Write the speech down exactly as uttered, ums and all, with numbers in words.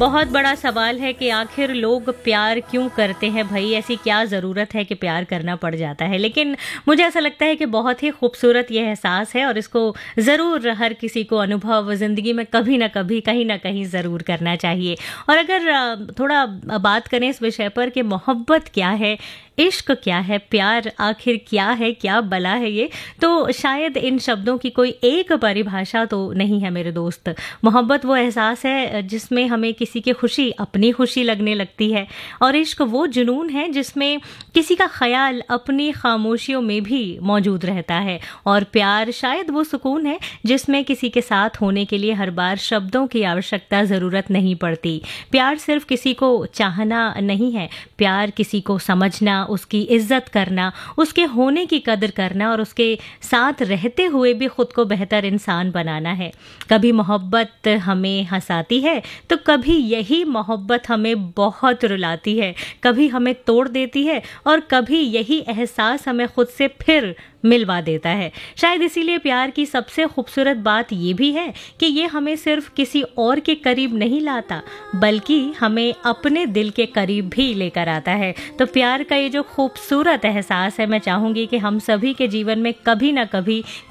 बहुत बड़ा सवाल है कि आखिर लोग प्यार क्यों करते हैं भाई, ऐसी क्या ज़रूरत है कि प्यार करना पड़ जाता है। लेकिन मुझे ऐसा लगता है कि बहुत ही खूबसूरत ये एहसास है और इसको ज़रूर हर किसी को अनुभव ज़िंदगी में कभी ना कभी कहीं ना कहीं ज़रूर करना चाहिए। और अगर अ, थोड़ा बात करें इस विषय पर कि मोहब्बत क्या है, इश्क क्या है, प्यार आखिर क्या है, क्या बला है ये, तो शायद इन शब्दों की कोई एक परिभाषा तो नहीं है मेरे दोस्त। मोहब्बत वो एहसास है जिसमें हमें किसी की खुशी अपनी खुशी लगने लगती है, और इश्क वो जुनून है जिसमें किसी का ख्याल अपनी खामोशियों में भी मौजूद रहता है, और प्यार शायद वो सुकून है जिसमें किसी के साथ होने के लिए हर बार शब्दों की आवश्यकता ज़रूरत नहीं पड़ती। प्यार सिर्फ किसी को चाहना नहीं है, प्यार किसी को समझना, उसकी इज्जत करना, उसके होने की कदर करना और उसके साथ रहते हुए भी खुद को बेहतर इंसान बनाना है। कभी मोहब्बत हमें हंसाती है तो कभी यही मोहब्बत हमें बहुत रुलाती है, कभी हमें तोड़ देती है और कभी यही एहसास हमें खुद से फिर मिलवा देता है। शायद इसीलिए प्यार की सबसे खूबसूरत बात ये भी है कि ये हमें सिर्फ किसी और के करीब नहीं लाता, बल्कि हमें अपने दिल के करीब भी लेकर आता है। तो प्यार का ये जो खूबसूरत एहसास है, मैं चाहूँगी कि हम सभी के जीवन में कभी ना कभी